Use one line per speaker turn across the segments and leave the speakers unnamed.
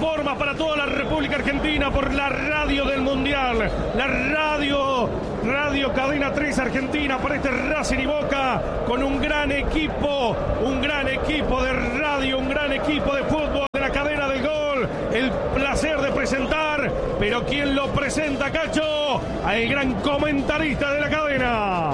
informa para toda la República Argentina por la radio del Mundial, la Radio Cadena 3 Argentina, para este Racing y Boca, con un gran equipo de radio, un gran equipo de fútbol de la cadena del gol. El placer de presentar, pero ¿quién lo presenta, Cacho? Al gran comentarista de la cadena.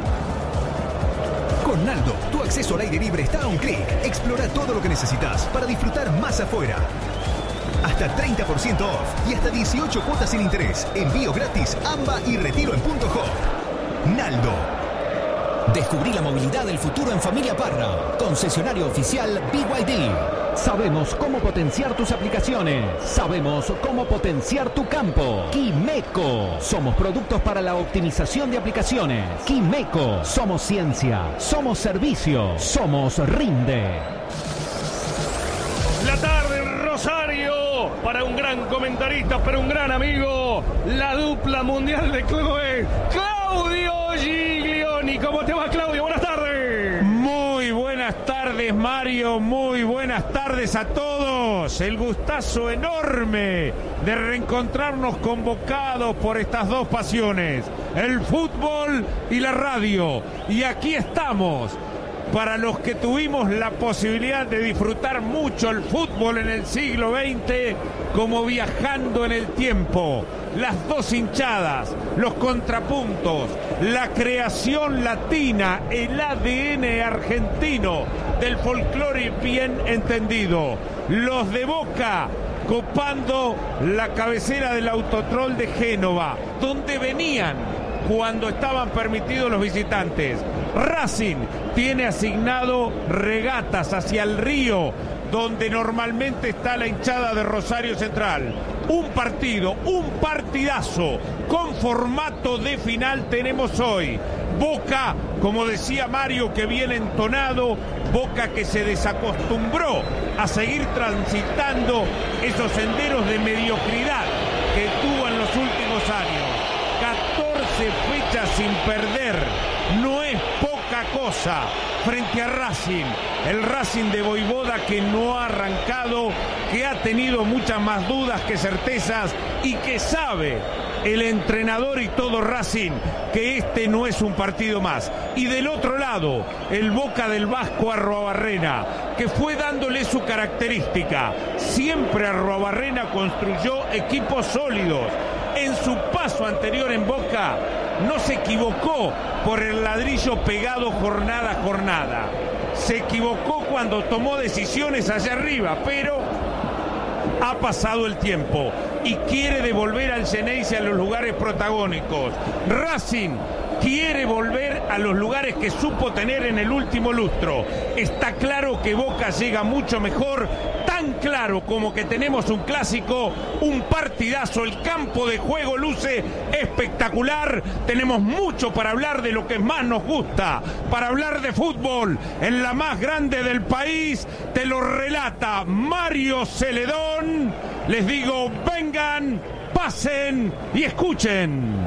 Con Naldo, tu acceso al aire libre está a un clic. Explora todo lo que necesitas para disfrutar más afuera. Hasta 30% off y hasta 18 cuotas sin interés. Envío gratis, AMBA y retiro en Punto Hop. Naldo.
Descubrí la movilidad del futuro en Familia Parra. Concesionario oficial BYD. Sabemos cómo potenciar tus aplicaciones. Sabemos cómo potenciar tu campo. Quimeco. Somos productos para la optimización de aplicaciones. Quimeco. Somos ciencia. Somos servicio. Somos Rinde.
La tarde en Rosario, para un gran comentarista, para un gran amigo, la dupla mundial de clubes, Claudio Giglioni. ¿Cómo te va, Claudio? Buenas tardes.
Muy buenas tardes, Mario. Muy buenas tardes a todos. El gustazo enorme de reencontrarnos convocados por estas dos pasiones, el fútbol y la radio. Y aquí estamos. Para los que tuvimos la posibilidad de disfrutar mucho el fútbol en el siglo XX, como viajando en el tiempo, las dos hinchadas, los contrapuntos, la creación latina, el ADN argentino del folclore bien entendido, los de Boca copando la cabecera del Autotrol de Génova, donde venían cuando estaban permitidos los visitantes. Racing tiene asignado regatas hacia el río, donde normalmente está la hinchada de Rosario Central. Un partido, un partidazo con formato de final tenemos hoy. Boca, como decía Mario, que viene entonado, Boca que se desacostumbró a seguir transitando esos senderos de mediocridad que tuvo en los últimos años. 14 fechas sin perder, no es poca cosa frente a Racing, el Racing de Voivoda que no ha arrancado, que ha tenido muchas más dudas que certezas y que sabe el entrenador y todo Racing que este no es un partido más. Y del otro lado, el Boca del Vasco Arruabarrena, que fue dándole su característica. Siempre Arruabarrena construyó equipos sólidos. En su paso anterior en Boca no se equivocó por el ladrillo pegado jornada a jornada. Se equivocó cuando tomó decisiones allá arriba, pero ha pasado el tiempo y quiere devolver al Xeneize a los lugares protagónicos. Racing quiere volver a los lugares que supo tener en el último lustro. Está claro que Boca llega mucho mejor, tan claro como que tenemos un clásico, un partidazo, el campo de juego luce espectacular. Tenemos mucho para hablar de lo que más nos gusta, para hablar de fútbol en la más grande del país. Te lo relata Mario Celedón. Les digo, vengan, pasen y escuchen.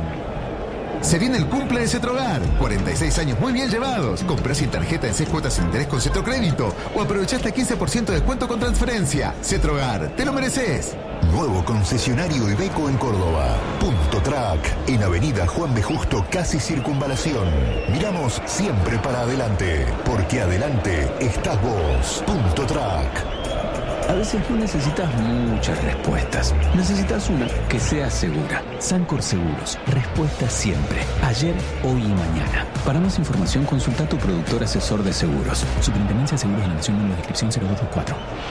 Se viene el cumple de Cetrogar. 46 años muy bien llevados. Comprá sin tarjeta en 6 cuotas sin interés con Cetrocrédito o aprovechaste 15% de descuento con transferencia. Cetrogar, te lo mereces.
Nuevo concesionario Iveco en Córdoba. Punto Track, en Avenida Juan B. Justo, casi Circunvalación. Miramos siempre para adelante, porque adelante estás vos. Punto Track.
A veces no necesitas muchas respuestas. Necesitas una que sea segura. Sancor Seguros. Respuesta siempre. Ayer, hoy y mañana. Para más información, consulta a tu productor asesor de seguros. Superintendencia de Seguros de la Nación, número de inscripción 0224.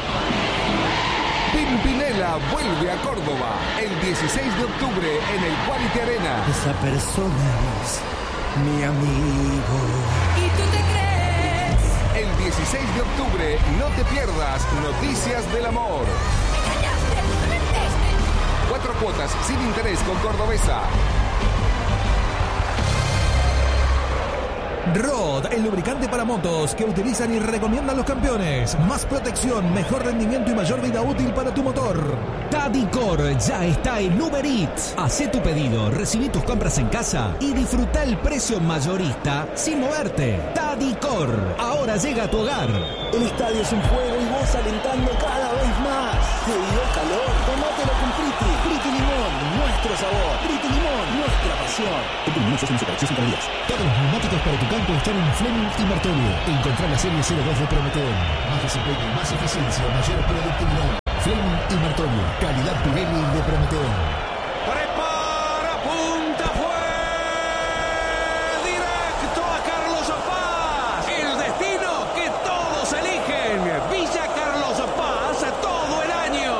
Pimpinela vuelve a Córdoba el 16 de octubre en el Quality Arena.
Esa persona es mi amigo.
¿Y tú te crees?
El 16 de octubre no te pierdas Noticias del Amor. 4 cuotas sin interés con Cordobesa.
Rod, el lubricante para motos que utilizan y recomiendan los campeones. Más protección, mejor rendimiento y mayor vida útil para tu motor.
Tadicor ya está en Uber Eats. Hacé tu pedido, recibí tus compras en casa y disfruta el precio mayorista sin moverte. Tadicor, ahora llega a tu hogar.
El estadio es un juego y vos alentando cada vez más. ¿Te dio calor? Tomátelo con Priti. Priti Limón, nuestro sabor. Priti Limón, nuestra pasión.
Todos los neumáticos para tu campo están en Fleming y Martolio. Encontrá la serie 02 de Prometeon. Más desempeño, más eficiencia, mayor productividad. Fleming y Martolio. Calidad Pirelli de Prometeon.
Prepara, punta, fue directo a Carlos Paz. El destino que todos eligen. Villa Carlos Paz todo el año.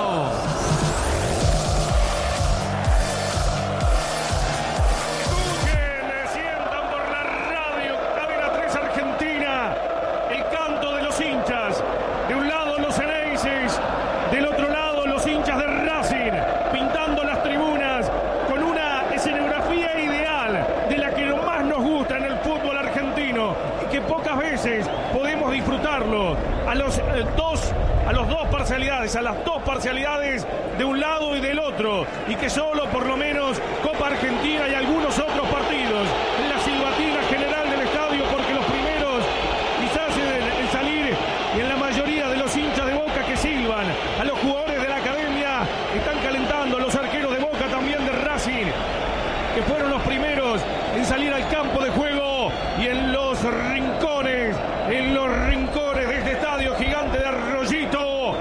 Le sientan por la radio Cadena 3 Argentina el canto de los hinchas. De un lado los Ceneices, del otro lado los hinchas de Racing, pintando las tribunas con una escenografía ideal de la que más nos gusta en el fútbol argentino y que pocas veces podemos disfrutarlo. A las dos parcialidades de un lado y del otro, y que solo por lo menos Copa Argentina y algunos otros partidos en la silbatina general del estadio, porque los primeros quizás en salir, y en la mayoría de los hinchas de Boca que silban a los jugadores de la academia, están calentando los arqueros de Boca, también de Racing, que fueron los primeros en salir al campo de juego, y en los rincones de este estadio gigante de Arroyito,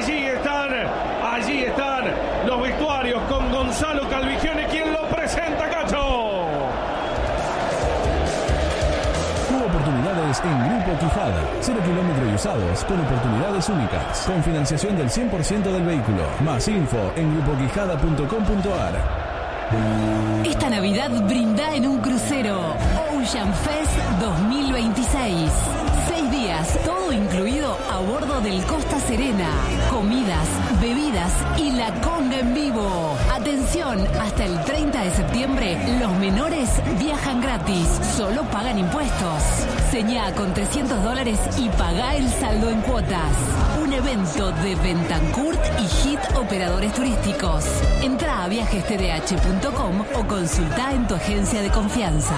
allí están los vestuarios con Gonzalo Calvigione, quien lo presenta, Cacho.
Hubo oportunidades en Grupo Quijada. 0 kilómetros y usados con oportunidades únicas. Con financiación del 100% del vehículo. Más info en grupoquijada.com.ar.
Esta Navidad brinda en un crucero Ocean Fest 2026. 6 días, todo incluido a bordo del Costa Serena. Comidas, bebidas y la conga en vivo. Atención, hasta el 30 de septiembre los menores viajan gratis, solo pagan impuestos. Señá con $300 y pagá el saldo en cuotas. Un evento de Bentancourt y Hit Operadores Turísticos. Entrá a viajestdh.com o consultá en tu agencia de confianza.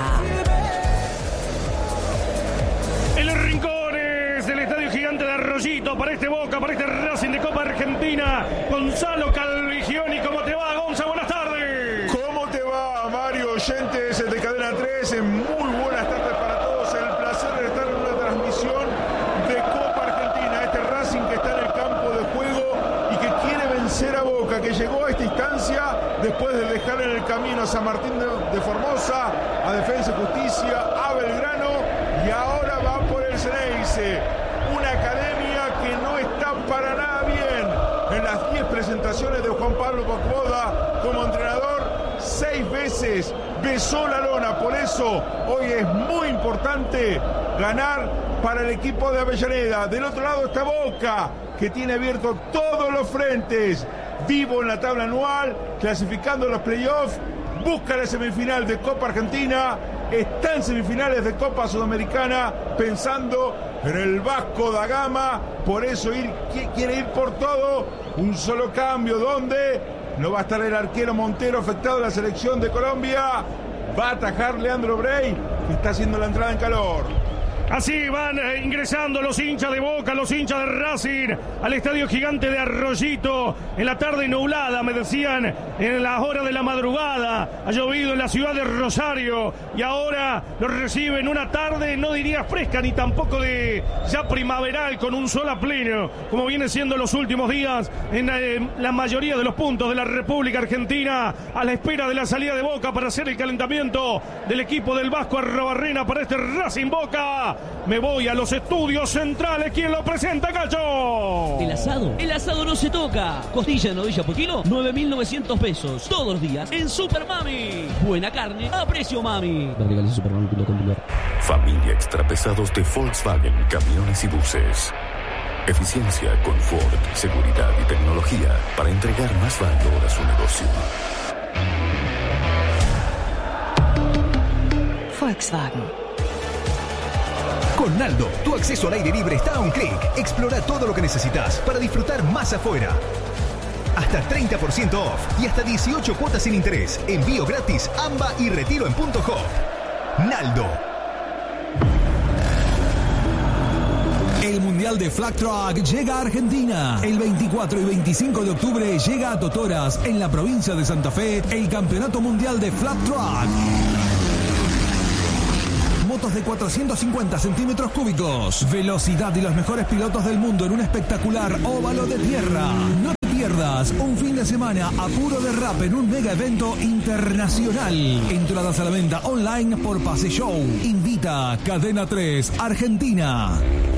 En los rincones del Estadio Gigante de Arroyito, para este Boca, para este Racing de Copa Argentina, Gonzalo Calvigione. ¿Cómo te va, Gonza? Buenas tardes.
¿Cómo te va, Mario? Oyentes de Cadena 3, muy buenas tardes para todos. El placer de estar en una transmisión de Copa Argentina. Este Racing que está en el campo de juego y que quiere vencer a Boca, que llegó a esta instancia después de dejar en el camino a San Martín de Formosa, a Defensa y Justicia, a Belgrano, y ahora va por el Ceneice. Una academia que no está para nada bien. En las 10 presentaciones de Juan Pablo Pacboda como entrenador, 6 veces besó la lona. Por eso hoy es muy importante ganar para el equipo de Avellaneda. Del otro lado está Boca, que tiene abierto todos los frentes. Vivo en la tabla anual, clasificando los playoffs, busca la semifinal de Copa Argentina, está en semifinales de Copa Sudamericana, pensando en el Vasco da Gama. Por eso quiere ir por todo. Un solo cambio, donde no va a estar el arquero Montero, afectado a la selección de Colombia. Va a atajar Leandro Brey, que está haciendo la entrada en calor.
Así van ingresando los hinchas de Boca, los hinchas de Racing al Estadio Gigante de Arroyito. En la tarde nublada, me decían, en las horas de la madrugada. Ha llovido en la ciudad de Rosario y ahora los reciben una tarde, no diría fresca ni tampoco de ya primaveral, con un sol a pleno, como viene siendo los últimos días en la mayoría de los puntos de la República Argentina, a la espera de la salida de Boca para hacer el calentamiento del equipo del Vasco Arrobarrena para este Racing Boca. Me voy a los estudios centrales. ¿Quién lo presenta, Cacho?
El asado no se toca. Costilla de novilla por kilo, 9.900 pesos. Todos los días en Super Mami. Buena carne a precio mami.
Familia extrapesados de Volkswagen, camiones y buses. Eficiencia, confort, seguridad y tecnología para entregar más valor a su negocio.
Volkswagen.
Con Naldo, tu acceso al aire libre está a un clic. Explora todo lo que necesitas para disfrutar más afuera. Hasta 30% off y hasta 18 cuotas sin interés. Envío gratis, AMBA y retiro en Punto Hop. Naldo.
El Mundial de Flag Track llega a Argentina. El 24 y 25 de octubre llega a Totoras, en la provincia de Santa Fe, el Campeonato Mundial de Flag Track. Motos de 450 centímetros cúbicos, velocidad y los mejores pilotos del mundo en un espectacular óvalo de tierra. No te pierdas un fin de semana a puro derrape en un mega evento internacional. Entradas a la venta online por Pase Show. Invita Cadena 3 Argentina.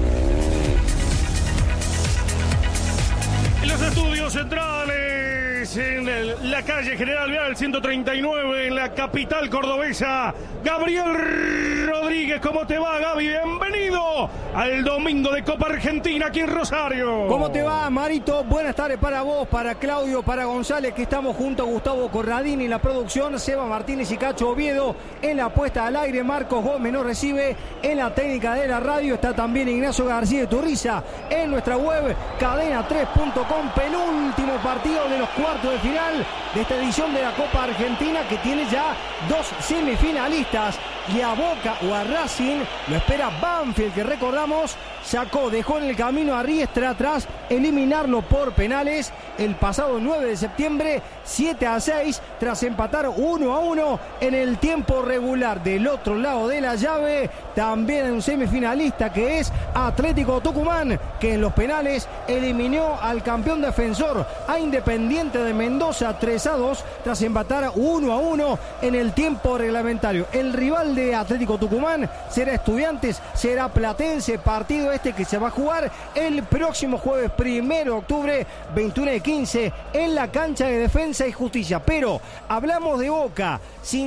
En los estudios centrales, en la calle General Vial 139, en la capital cordobesa, Gabriel Rodríguez. ¿Cómo te va, Gaby? Bienvenido al domingo de Copa Argentina aquí en Rosario.
¿Cómo te va, Marito? Buenas tardes para vos, para Claudio, para González, que estamos junto a Gustavo Corradini en la producción, Seba Martínez y Cacho Oviedo en la puesta al aire, Marcos Gómez nos recibe en la técnica de la radio, está también Ignacio García de Turriza en nuestra web, cadena3.com, penúltimo partido de los cuartos de final de esta edición de la Copa Argentina, que tiene ya dos semifinalistas, y a Boca o a Racing lo espera Banfield, que recordamos dejó en el camino a Riestra tras eliminarlo por penales el pasado 9 de septiembre, 7-6, tras empatar 1-1 en el tiempo regular. Del otro lado de la llave, también un semifinalista, que es Atlético Tucumán, que en los penales eliminó al campeón defensor, a Independiente de Mendoza, 3-2, tras empatar 1-1 en el tiempo reglamentario. El rival de Atlético Tucumán será Estudiantes, será Platense, partido que se va a jugar el próximo jueves 1 de octubre, 21:15, en la cancha de Defensa y Justicia. Pero hablamos de Boca,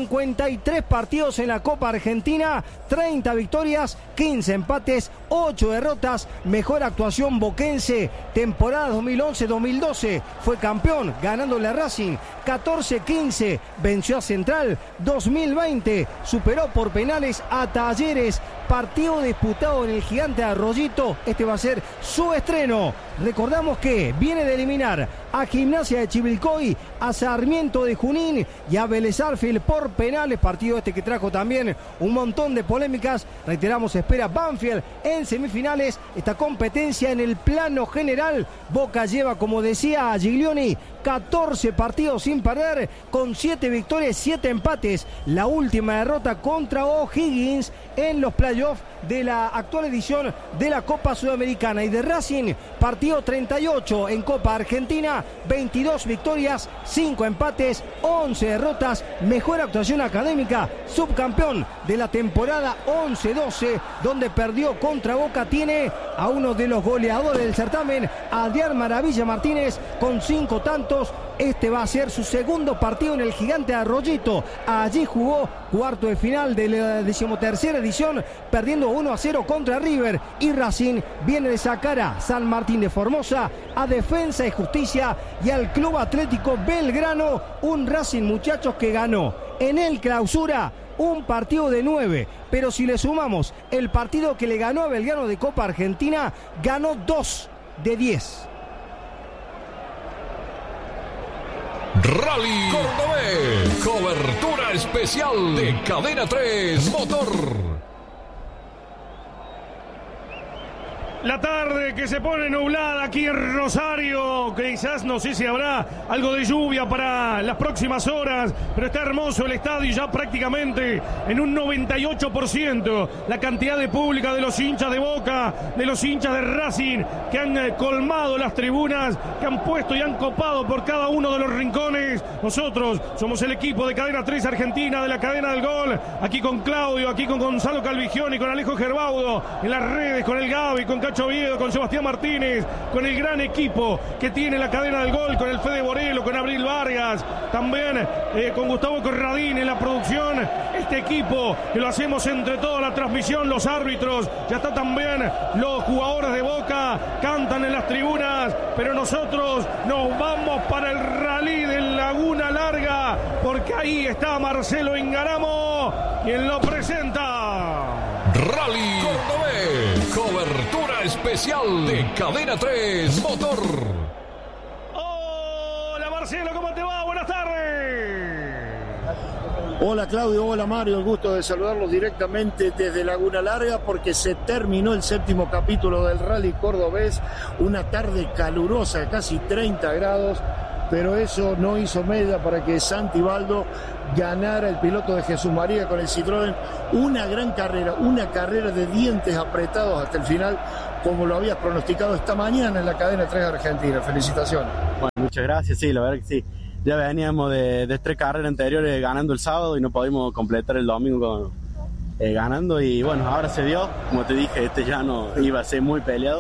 53 partidos en la Copa Argentina, 30 victorias, 15 empates, 8 derrotas, mejor actuación boquense, temporada 2011-2012, fue campeón ganándole a Racing, 14-15 venció a Central, 2020 superó por penales a Talleres, partido disputado en el Gigante Arroyito, este va a ser su estreno. Recordamos que viene de eliminar a Gimnasia de Chivilcoy, a Sarmiento de Junín y a Vélez Sarsfield por penales, partido que trajo también un montón de polémicas. Reiteramos, espera Banfield en semifinales, esta competencia en el plano general. Boca lleva, como decía Giglioni, 14 partidos sin perder, con 7 victorias, 7 empates. La última derrota contra O'Higgins en los playoffs de la actual edición de la Copa Sudamericana. Y de Racing, partido 38 en Copa Argentina, 22 victorias, 5 empates, 11 derrotas, mejor actuación académica, subcampeón de la temporada 11-12, donde perdió contra Boca. Tiene a uno de los goleadores del certamen, Adrián Maravilla Martínez, con 5 tantos. Este va a ser su segundo partido en el Gigante Arroyito. Allí jugó cuarto de final de la 13ª edición, perdiendo 1-0 contra River. Y Racing viene de sacar a San Martín de Formosa, a Defensa y Justicia y al Club Atlético Belgrano. Un Racing, muchachos, que ganó en el Clausura un partido de 9, pero si le sumamos el partido que le ganó a Belgrano de Copa Argentina, ganó 2 de 10.
Rally Cordobés, cobertura especial de Cadena 3 Motor.
La tarde que se pone nublada aquí en Rosario, quizás no sé si habrá algo de lluvia para las próximas horas, pero está hermoso el estadio, ya prácticamente en un 98%, la cantidad de pública de los hinchas de Boca, de los hinchas de Racing, que han colmado las tribunas, que han puesto y han copado por cada uno de los rincones. Nosotros somos el equipo de Cadena 3 Argentina, de la cadena del gol, aquí con Claudio, aquí con Gonzalo Calvigioni, con Alejo Gerbaudo, en las redes, con el Gaby, con Cacho Oviedo, con Sebastián Martínez, con el gran equipo que tiene la cadena del gol, con el Fede Borelo, con Abril Vargas, también con Gustavo Corradini en la producción. Este equipo que lo hacemos entre toda la transmisión, los árbitros, ya está también los jugadores de Boca, cantan en las tribunas, pero nosotros nos vamos para el rally de Laguna Larga, porque ahí está Marcelo Ingaramo, quien lo presenta.
Rally Cordobés, cobertura especial de Cadena 3 Motor.
Hola Marcelo, ¿cómo te va? Buenas tardes.
Hola Claudio, hola Mario, el gusto de saludarlos directamente desde Laguna Larga porque se terminó el 7º capítulo del Rally Cordobés, una tarde calurosa, casi 30 grados, pero eso no hizo medida para que Santi Baldo ganara, el piloto de Jesús María con el Citroën, una gran carrera, una carrera de dientes apretados hasta el final, como lo habías pronosticado esta mañana en la cadena 3 Argentina. Felicitaciones.
Bueno, muchas gracias, sí, la verdad que sí. Ya veníamos de 3 carreras anteriores ganando el sábado y no pudimos completar el domingo ganando, y bueno, ahora se dio, como te dije, este llano iba a ser muy peleado,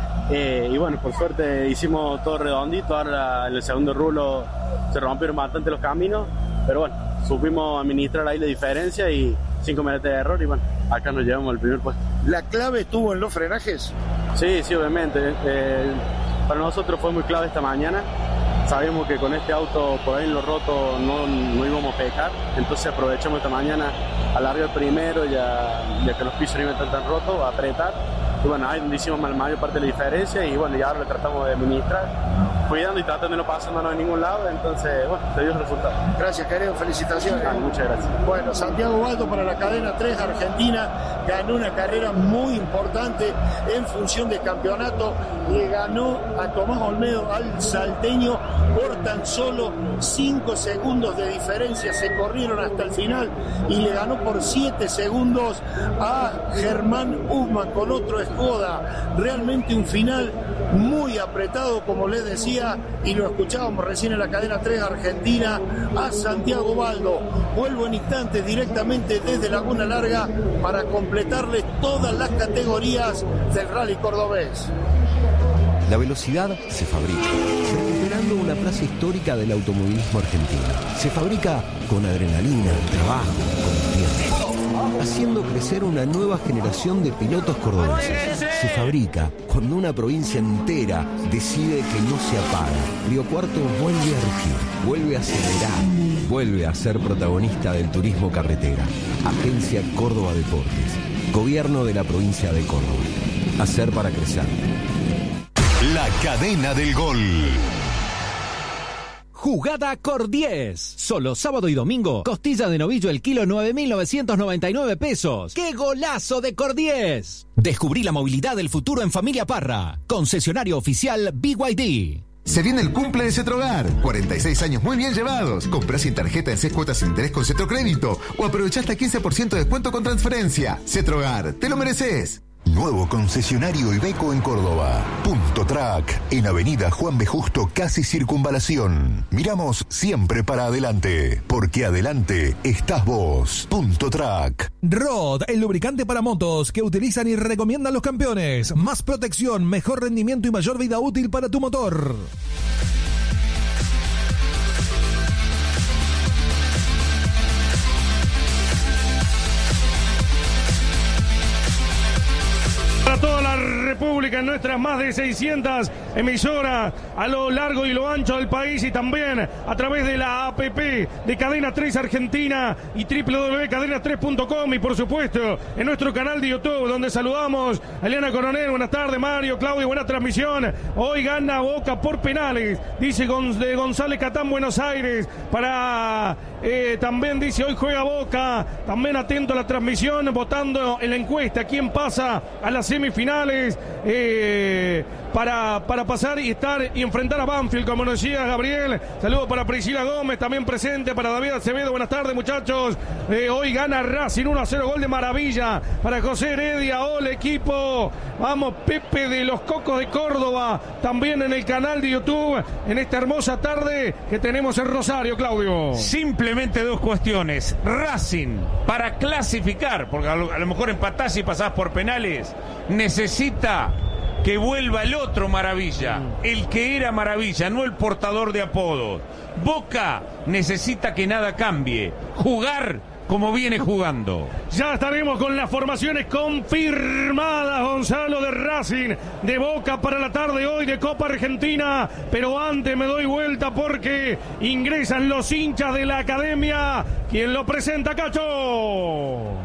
y bueno, por suerte hicimos todo redondito. Ahora en el segundo rulo se rompieron bastante los caminos, pero bueno, supimos administrar ahí la diferencia y 5 minutos de error, y bueno, acá nos llevamos al primer puesto.
¿La clave estuvo en los frenajes?
Sí, obviamente, para nosotros fue muy clave esta mañana. Sabemos que con este auto por ahí en lo roto no íbamos a pecar, entonces aprovechamos esta mañana, alargar primero, ya que los pisos no iban tan rotos, a apretar, y bueno, ahí donde hicimos la mayor parte de la diferencia, y bueno, ya ahora le tratamos de administrar, cuidando y tratando de no pasarnos en ningún lado, entonces bueno, se dio el resultado.
Gracias, querido, felicitaciones.
Muchas gracias.
Bueno, Santiago Baldo para la cadena 3 Argentina ganó una carrera muy importante en función de campeonato, le ganó a Tomás Olmedo, al salteño, por tan solo 5 segundos de diferencia, se corrieron hasta el final y le ganó por 7 segundos a Germán Ullmann con otro Skoda. Realmente un final muy apretado, como les decía, y lo escuchábamos recién en la cadena 3 Argentina, a Santiago Baldo. Vuelvo en instantes directamente desde Laguna Larga para completarles todas las categorías del Rally Cordobés.
La velocidad se fabrica, recuperando una plaza histórica del automovilismo argentino. Se fabrica con adrenalina, trabajo, con tiempo, haciendo crecer una nueva generación de pilotos cordobeses. Se fabrica cuando una provincia entera decide que no se apaga. Río Cuarto vuelve a rugir, vuelve a acelerar, vuelve a ser protagonista del turismo carretera. Agencia Córdoba Deportes, Gobierno de la provincia de Córdoba. Hacer para crecer.
La cadena del gol.
Jugada Cor 10. Solo sábado y domingo. Costilla de novillo el kilo 9.999 pesos. ¡Qué golazo de Cor 10! Descubrí la movilidad del futuro en Familia Parra. Concesionario oficial BYD.
Se viene el cumple de Cetrogar. 46 años muy bien llevados. Comprá sin tarjeta en 6 cuotas sin interés con Cetrocrédito o aprovechá hasta 15% de descuento con transferencia. Cetrogar, te lo mereces.
Nuevo concesionario Iveco en Córdoba. Punto Track, en Avenida Juan B. Justo, casi Circunvalación. Miramos siempre para adelante, porque adelante estás vos. Punto Track.
Rod, el lubricante para motos que utilizan y recomiendan los campeones. Más protección, mejor rendimiento y mayor vida útil para tu motor.
Para toda la República, en nuestras más de 600 emisoras a lo largo y lo ancho del país, y también a través de la APP de Cadena 3 Argentina y www.cadena3.com, y por supuesto en nuestro canal de YouTube, donde saludamos a Eliana Coronel. Buenas tardes, Mario, Claudio, buena transmisión. Hoy gana Boca por penales, dice de González Catán, Buenos Aires. Para también dice, hoy juega Boca. También atento a la transmisión, votando en la encuesta quién pasa a las semifinales para pasar y estar y enfrentar a Banfield, como nos decía Gabriel. Saludos para Priscila Gómez, también presente, para David Acevedo. Buenas tardes, muchachos. Hoy gana Racing 1-0, gol de maravilla para José Heredia. Hola, equipo. Vamos, Pepe de los Cocos de Córdoba, también en el canal de YouTube, en esta hermosa tarde que tenemos en Rosario, Claudio.
Simplemente dos cuestiones. Racing, para clasificar, porque a lo mejor empatás y pasás por penales, necesita que vuelva el otro Maravilla, el que era Maravilla, no el portador de apodos. Boca necesita que nada cambie, jugar como viene jugando.
Ya estaremos con las formaciones confirmadas, Gonzalo, de Racing, de Boca para la tarde hoy de Copa Argentina. Pero antes me doy vuelta porque ingresan los hinchas de la academia. ¿Quién lo presenta, Cacho?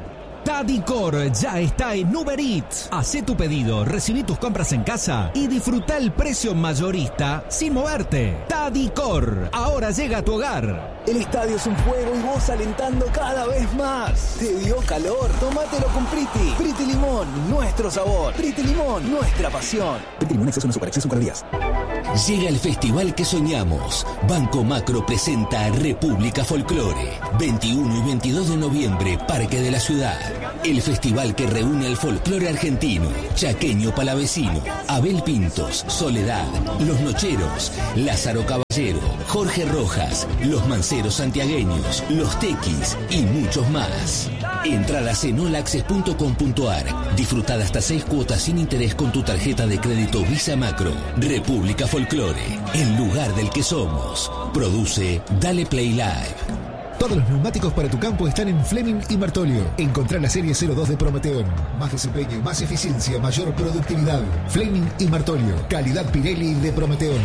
Tadicor ya está en Uber Eats. Hacé tu pedido, recibí tus compras en casa y disfruta el precio mayorista sin moverte. Tadicor, ahora llega a tu hogar.
El estadio es un juego y vos alentando cada vez más. ¿Te dio calor? Tómatelo con Priti. Priti Limón, nuestro sabor. Priti Limón, nuestra pasión. Priti Limón, exceso no super, exceso calorías.
Llega el festival que soñamos. Banco Macro presenta República Folclore. 21 y 22 de noviembre, Parque de la Ciudad. El festival que reúne al folclore argentino, chaqueño palavecino, Abel Pintos, Soledad, Los Nocheros, Lázaro Caballero, Jorge Rojas, Los Manceros Santiagueños, Los Tequis y muchos más. Entradas en olaccess.com.ar. Disfruta de hasta 6 cuotas sin interés con tu tarjeta de crédito Visa Macro. República Folclore, el lugar del que somos. Produce Dale Play Live.
Todos los neumáticos para tu campo están en Fleming y Martolio. Encontrá la serie 02 de Prometeón. Más desempeño, más eficiencia, mayor productividad. Fleming y Martolio. Calidad Pirelli de Prometeón.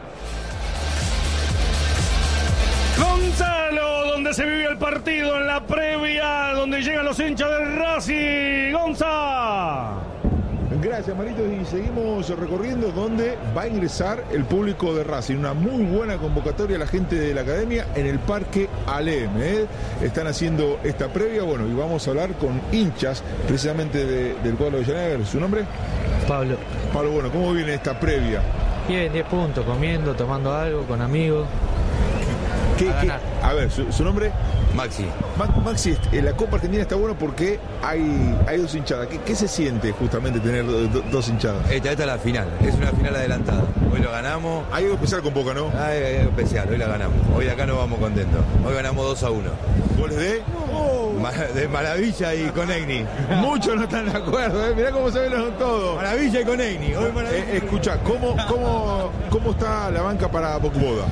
Gonzalo, donde se vive el partido en la previa, donde llegan los hinchas del Racing. Gonza.
Gracias, Maritos, y seguimos recorriendo donde va a ingresar el público de Racing. Una muy buena convocatoria a la gente de la academia en el Parque Alem. Están haciendo esta previa, bueno, y vamos a hablar con hinchas precisamente del cuadro de Llanegar. ¿Su nombre?
Pablo.
Pablo, bueno, ¿cómo viene esta previa?
Bien, 10 puntos, comiendo, tomando algo, con amigos.
A ver, ¿su nombre?
Maxi.
Maxi, la Copa Argentina está bueno porque hay dos hinchadas. ¿Qué se siente justamente tener dos hinchadas?
Esta es la final, es una final adelantada. Hoy lo ganamos.
Hay algo especial con Boca, ¿no?
Hay algo especial, hoy la ganamos. Hoy acá nos vamos contentos. Hoy ganamos 2-1.
¿Goles de?
De Maravilla y Conegni.
Muchos no están de acuerdo, mirá cómo se ven todos.
Maravilla y Conegni. Hoy Maravilla.
Escucha, ¿cómo está la banca para Bocboda?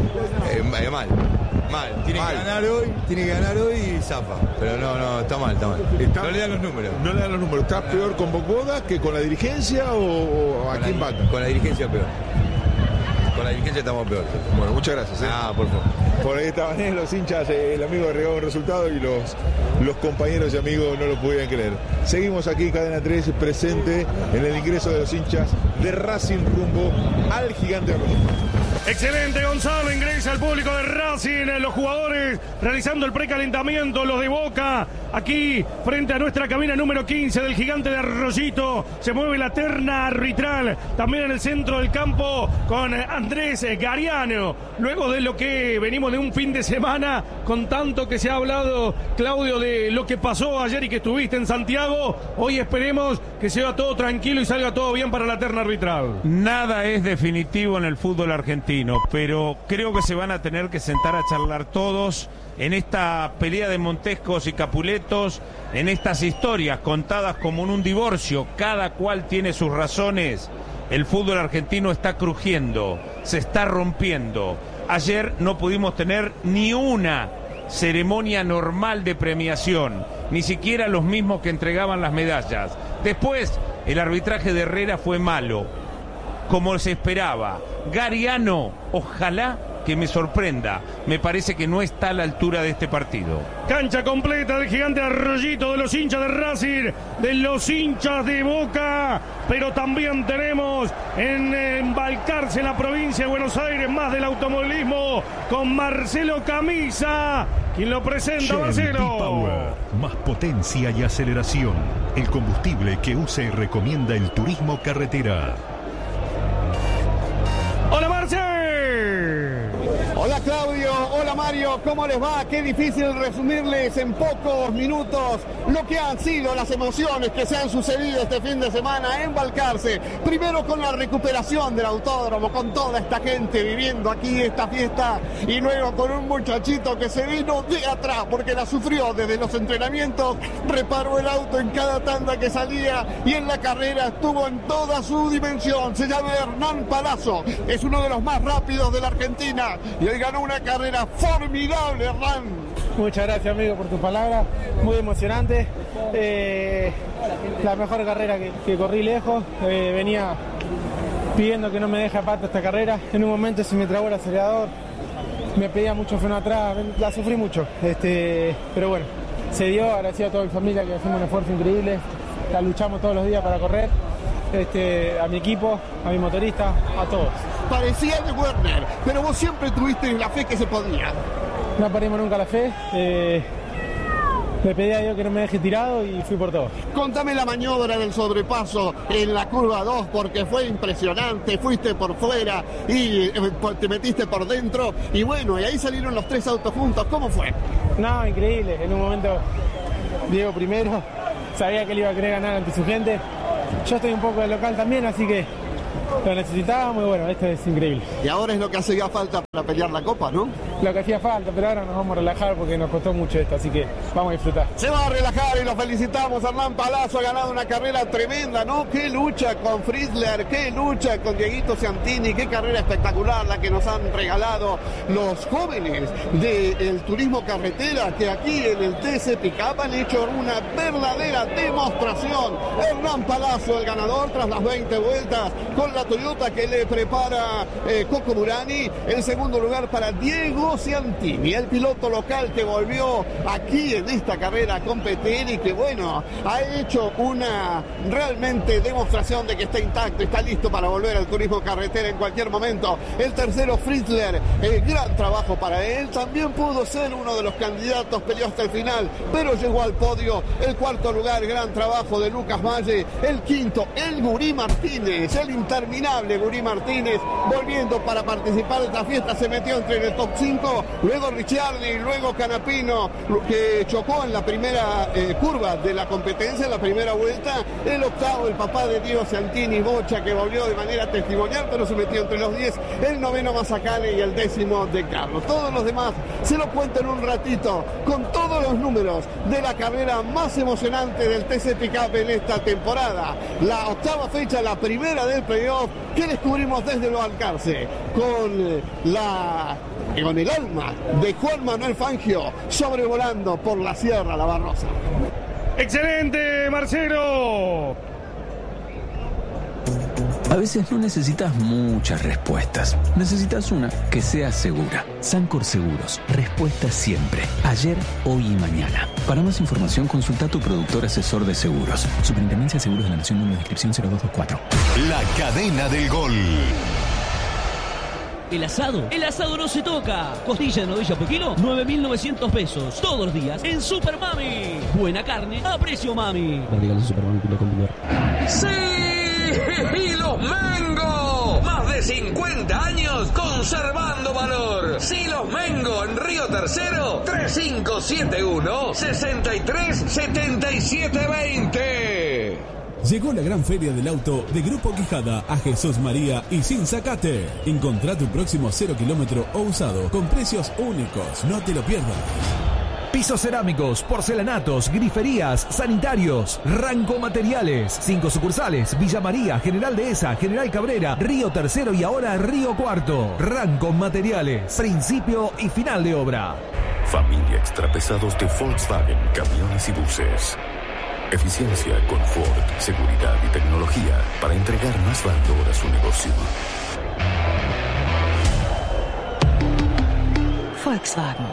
Mal. Tiene que ganar hoy y zafa. Pero no, está mal. No le dan los números.
No le dan los números. ¿Está peor con Bocboda que con la dirigencia o a quién va?
Con la dirigencia peor. Con la dirigencia estamos peor.
Bueno, muchas gracias.
Por favor.
Por ahí estaban los hinchas, el amigo regó el resultado y los compañeros y amigos no lo podían creer. Seguimos aquí, Cadena 3, presente en el ingreso de los hinchas de Racing rumbo al Gigante Rojo.
Excelente, Gonzalo, ingresa el público de Racing, los jugadores realizando el precalentamiento, los de Boca, aquí frente a nuestra cabina número 15 del Gigante de Arroyito, se mueve la terna arbitral, también en el centro del campo con Andrés Gariano, luego de lo que venimos de un fin de semana, con tanto que se ha hablado, Claudio, de lo que pasó ayer y que estuviste en Santiago, hoy esperemos que sea todo tranquilo y salga todo bien para la terna arbitral.
Nada es definitivo en el fútbol argentino, pero creo que se van a tener que sentar a charlar todos en esta pelea de Montescos y Capuletos, en estas historias contadas como en un divorcio, cada cual tiene sus razones. El fútbol argentino está crujiendo, se está rompiendo. Ayer no pudimos tener ni una ceremonia normal de premiación, ni siquiera los mismos que entregaban las medallas. Después, el arbitraje de Herrera fue malo, como se esperaba. Gariano, ojalá que me sorprenda. Me parece que no está a la altura de este partido.
Cancha completa del Gigante Arroyito, de los hinchas de Racing, de los hinchas de Boca, pero también tenemos en Balcarce, en la provincia de Buenos Aires, más del automovilismo, con Marcelo Camisa, quien lo presenta.
Shell
Marcelo.
B-Power, más potencia y aceleración. El combustible que usa y recomienda el turismo carretera.
¡Hola, Marce!
Hola, Claudio. Hola, Mario. ¿Cómo les va? Qué difícil resumirles en pocos minutos lo que han sido las emociones que se han sucedido este fin de semana en Balcarce. Primero con la recuperación del autódromo, con toda esta gente viviendo aquí esta fiesta, y luego con un muchachito que se vino de atrás porque la sufrió desde los entrenamientos, reparó el auto en cada tanda que salía y en la carrera estuvo en toda su dimensión. Se llama Hernán Palazzo, es uno de los más rápidos de la Argentina y hoy ganó una carrera formidable, Hernán.
Muchas gracias, amigo, por tus palabras, muy emocionante, la mejor carrera que corrí lejos, venía pidiendo que no me deje aparte esta carrera, en un momento se me trabó el acelerador, me pedía mucho freno atrás, la sufrí mucho, pero bueno, se dio, agradecido a toda mi familia que hacemos un esfuerzo increíble, la luchamos todos los días para correr, a mi equipo, a mi motorista, a todos.
Parecía de Werner, pero vos siempre tuviste la fe que se podía.
No perdimos nunca la fe, le pedí a Dios que no me deje tirado y fui por todo.
Contame la maniobra del sobrepaso en la curva 2 porque fue impresionante, fuiste por fuera y te metiste por dentro y bueno, y ahí salieron los 3 autos juntos, ¿cómo fue?
No, increíble, en un momento Diego primero, sabía que él iba a querer ganar ante su gente, yo estoy un poco de local también, así que lo necesitábamos y bueno, esto es increíble.
Y ahora es lo que hacía falta para pelear la copa, ¿no?
Lo que hacía falta, pero ahora nos vamos a relajar porque nos costó mucho esto, así que vamos a disfrutar.
Se va a relajar y lo felicitamos. Hernán Palazzo ha ganado una carrera tremenda, ¿no? Qué lucha con Frizzler, qué lucha con Dieguito Ciantini, qué carrera espectacular la que nos han regalado los jóvenes del turismo carretera que aquí en el TC Pickup han hecho una verdadera demostración. Hernán Palazzo, el ganador tras las 20 vueltas con la Toyota que le prepara Coco Burani. El segundo lugar para Diego Ciantini, el piloto local que volvió aquí en esta carrera a competir y que bueno, ha hecho una realmente demostración de que está intacto, está listo para volver al turismo carretera en cualquier momento. El tercero, Frizzler, gran trabajo para él, también pudo ser uno de los candidatos, peleó hasta el final, pero llegó al podio. El cuarto lugar, gran trabajo de Lucas Valle. El quinto, el Gurí Martínez, el interminable Gurí Martínez, volviendo para participar de esta fiesta, se metió entre el top 5, luego Ricciardi, luego Canapino, que chocó en la primera curva de la competencia, en la primera vuelta. El octavo, el papá de Diego Ciantini, Bocha, que volvió de manera testimonial, pero se metió entre los 10. El noveno, Mazacane, y el décimo, De Carlos. Todos los demás se lo cuento en un ratito, con todos los números de la carrera más emocionante del TC Pickup en esta temporada. La octava fecha, la primera del playoff, que descubrimos desde los Alcarce, con el alma de Juan Manuel Fangio sobrevolando por la Sierra La Barrosa.
¡Excelente, Marcelo!
A veces no necesitas muchas respuestas. Necesitas una que sea segura. Sancor Seguros. Respuesta siempre. Ayer, hoy y mañana. Para más información, consulta a tu productor asesor de seguros. Superintendencia de Seguros de la Nación, número de inscripción 0224.
La cadena del gol.
El asado no se toca. Costilla de novilla por kilo, 9.900 pesos. Todos los días en Super Mami. Buena carne a precio mami.
¡Sí! ¡Y los Mengo! Más de 50 años conservando valor. Silos Mengo en Río Tercero, 3571-637720.
Llegó la gran feria del auto de Grupo Quijada a Jesús María y Sin Zacate. Encontrá tu próximo 0 kilómetro o usado con precios únicos. No te lo pierdas.
Pisos cerámicos, porcelanatos, griferías, sanitarios, Ranco Materiales. 5 sucursales: Villa María, General Dehesa, General Cabrera, Río Tercero y ahora Río Cuarto. Ranco Materiales. Principio y final de obra.
Familia Extrapesados de Volkswagen, camiones y buses. Eficiencia, confort, seguridad y tecnología para entregar más valor a su negocio.
Volkswagen.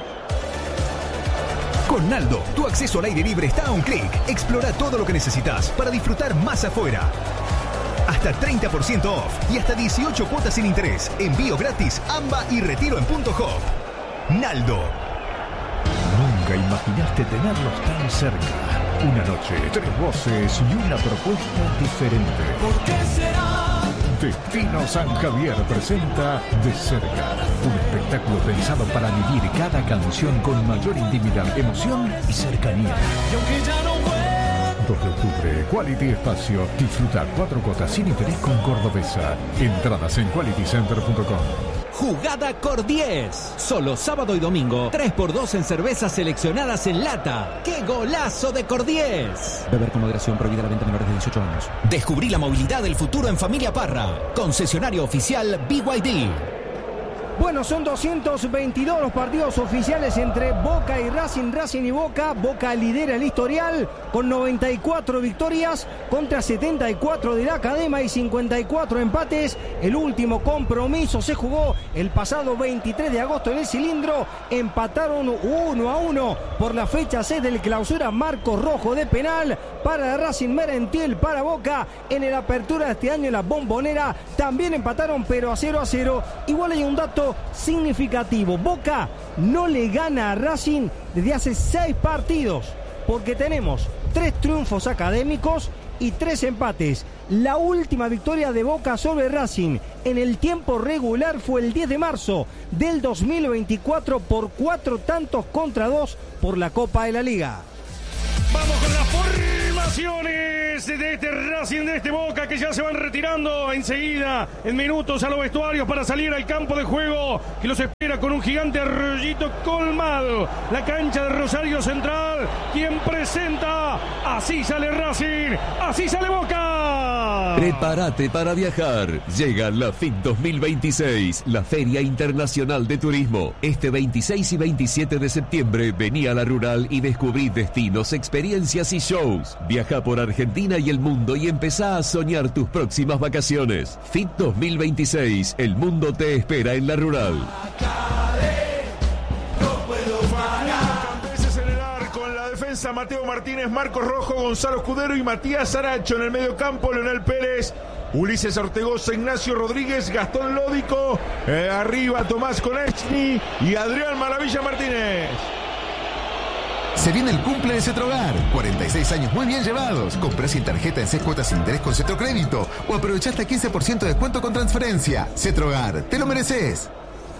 Con Naldo, tu acceso al aire libre está a un clic. Explora todo lo que necesitas para disfrutar más afuera. Hasta 30% off y hasta 18 cuotas sin interés. Envío gratis, AMBA y retiro en Punto Hop. Naldo.
Nunca imaginaste tenerlos tan cerca. Una noche, 3 voces y una propuesta diferente.
¿Por qué será?
Destino San Javier presenta De Cerca, un espectáculo pensado para vivir cada canción con mayor intimidad, emoción y cercanía.
Y aunque ya no vuelva.
2 de octubre, Quality Espacio. Disfruta 4 cuotas sin interés con Cordobesa. Entradas en qualitycenter.com.
Jugada Cor 10. Solo sábado y domingo. 3x2 en cervezas seleccionadas en lata. ¡Qué golazo de Cor 10! Beber con moderación, prohibida la venta a menores de 18 años. Descubrí la movilidad del futuro en Familia Parra. Concesionario oficial BYD.
Bueno, son 222 los partidos oficiales entre Boca y Racing, Racing y Boca. Boca lidera el historial con 94 victorias contra 74 de la Academia y 54 empates. El último compromiso se jugó el pasado 23 de agosto en el Cilindro. Empataron 1-1 por la fecha 6 del clausura. Marcos Rojo de penal para Racing, Merentiel para Boca. En el apertura de este año en la Bombonera también empataron, pero a 0-0. Igual hay un dato significativo. Boca no le gana a Racing desde hace 6 partidos, porque tenemos 3 triunfos académicos y 3 empates. La última victoria de Boca sobre Racing en el tiempo regular fue el 10 de marzo del 2024 por 4-2 por la Copa de la Liga.
Vamos con las formaciones de este Racing, de este Boca, que ya se van retirando enseguida, en minutos, a los vestuarios para salir al campo de juego, que los espera con un gigante arroyito colmado. La cancha de Rosario Central, quien presenta, así sale Racing, así sale Boca.
Prepárate para viajar. Llega la FIT 2026, la Feria Internacional de Turismo. Este 26 y 27 de septiembre, vení a la Rural y descubrí destinos, experiencias y shows. Viaja por Argentina y el mundo y empezá a soñar tus próximas vacaciones. FIT 2026, el mundo te espera en la Rural.
Mateo Martínez, Marcos Rojo, Gonzalo Escudero y Matías Saracho. En el mediocampo, Leonel Pérez, Ulises Ortegoza, Ignacio Rodríguez, Gastón Lódico. Arriba, Tomás Konechny y Adrián Maravilla Martínez.
Se viene el cumple de Cetrogar. 46 años muy bien llevados. Comprá sin tarjeta en 6 cuotas sin interés con Cetrocrédito o aprovechá hasta 15% de descuento con transferencia. Cetrogar, te lo mereces.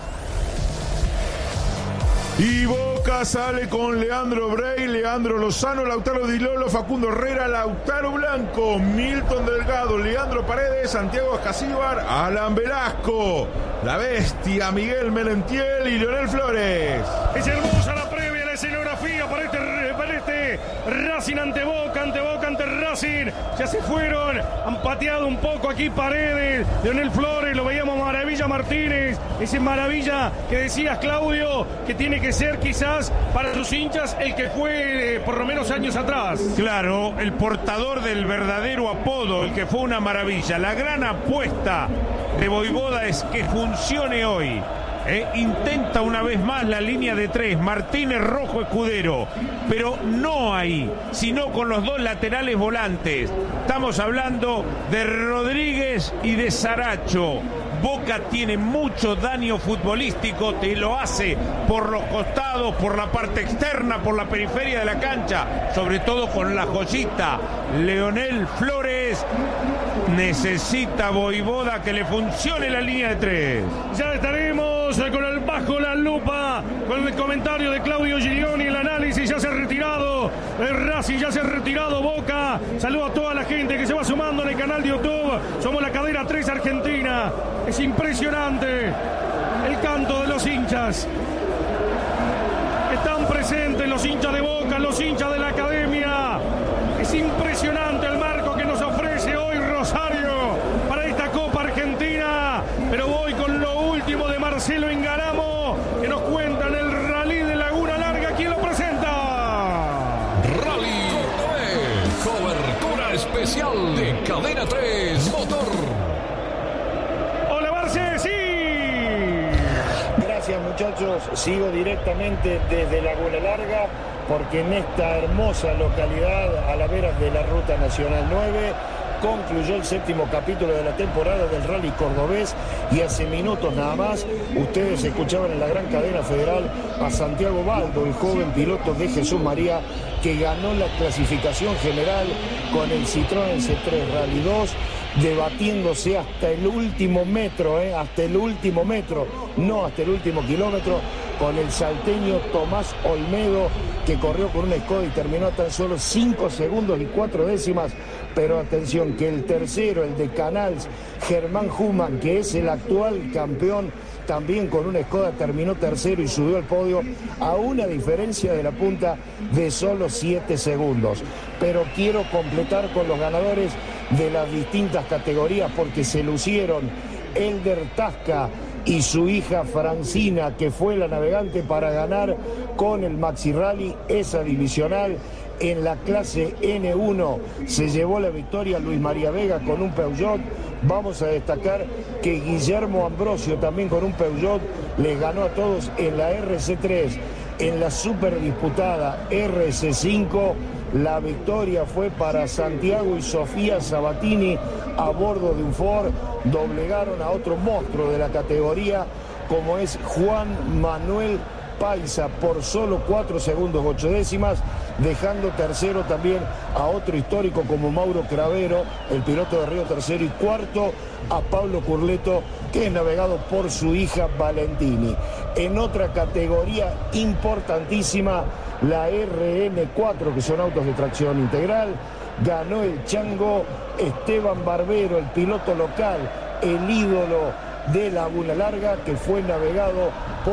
Y Boca sale con Leandro Brey, Leandro Lozano, Lautaro Di Lolo, Facundo Herrera, Lautaro Blanco, Milton Delgado, Leandro Paredes, Santiago Escasíbar, Alan Velasco, La Bestia, Miguel Merentiel y Leonel Flores.
Es hermosa la previa, la escenografía para este Racing ante Boca, ante Racing. Ya se fueron, han pateado un poco aquí Paredes, Leonel Flores, lo veíamos Maravilla Martínez, ese Maravilla que decías, Claudio, que tiene que ser quizás para sus hinchas el que fue por lo menos años atrás.
Claro, el portador del verdadero apodo, el que fue una maravilla. La gran apuesta de Voivoda es que funcione hoy. Intenta una vez más la línea de 3, Martínez, Rojo, Escudero, pero no ahí, sino con los 2 laterales volantes. Estamos hablando de Rodríguez y de Saracho. Boca tiene mucho daño futbolístico, te lo hace por los costados, por la parte externa, por la periferia de la cancha, sobre todo con la joyita Leonel Flores. Necesita Voivoda que le funcione la línea de 3.
Ya estaremos con el bajo la lupa, con el comentario de Claudio Giglioni, el análisis. Ya se ha retirado el Racing, ya se ha retirado Boca. Saludo a toda la gente que se va sumando en el canal de YouTube. Somos la Cadena 3 Argentina. Es impresionante el canto de los hinchas. Están presentes los hinchas de Boca, los hinchas de la Academia. Es impresionante el marco que nos ofrece hoy Rosario para esta Copa Argentina. Pero voy con lo último de Marcelo Ingaramo, que nos cuentan el Rally de Laguna Larga. ¿Quién lo presenta?
Rally Cordobés, cobertura especial de Cadena 3 Motor.
Hola Marce, sí.
Gracias muchachos, sigo directamente desde Laguna Larga, porque en esta hermosa localidad, a la vera de la Ruta Nacional 9, concluyó el 7º capítulo de la temporada del Rally Cordobés, y hace minutos nada más ustedes escuchaban en la gran cadena federal a Santiago Baldo, el joven piloto de Jesús María, que ganó la clasificación general con el Citroën C3 Rally 2, debatiéndose hasta el último metro, hasta el último metro, no hasta el último kilómetro, con el salteño Tomás Olmedo, que corrió con una Skoda y terminó a tan solo 5 segundos y 4 décimas. Pero atención, que el tercero, el de Canals, Germán Humann, que es el actual campeón, también con una Skoda, terminó tercero y subió al podio a una diferencia de la punta de solo 7 segundos. Pero quiero completar con los ganadores de las distintas categorías, porque se lucieron Elder Tasca y su hija Francina, que fue la navegante para ganar con el Maxi Rally esa divisional. En la clase N1 se llevó la victoria Luis María Vega con un Peugeot. Vamos a destacar que Guillermo Ambrosio también con un Peugeot les ganó a todos en la RC3. En la super disputada RC5 la victoria fue para Santiago y Sofía Sabatini a bordo de un Ford. Doblegaron a otro monstruo de la categoría como es Juan Manuel Paisa por solo 4 segundos 8 décimas, dejando tercero también a otro histórico como Mauro Cravero, el piloto de Río tercero, y cuarto a Pablo Curleto, que es navegado por su hija Valentini. En otra categoría importantísima, la RN4, que son autos de tracción integral, ganó el Chango Esteban Barbero, el piloto local, el ídolo de Laguna Larga, que fue navegado por